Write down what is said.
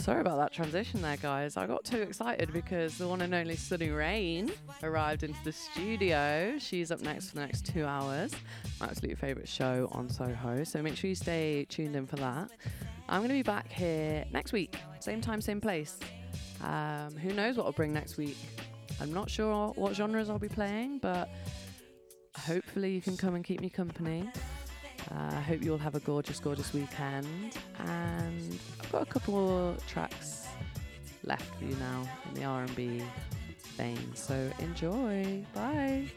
Sorry about that transition there, guys. I got too excited because the one and only Sunny Rain arrived into the studio. She's up next for the next 2 hours. My absolute favourite show on Soho. So make sure you stay tuned in for that. I'm going to be back here next week. Same time, same place. Who knows what I'll bring next week. I'm not sure what genres I'll be playing, but hopefully you can come and keep me company. I hope you all have a gorgeous, gorgeous weekend. And I've got a couple tracks left for you now in the R&B vein. So enjoy. Bye.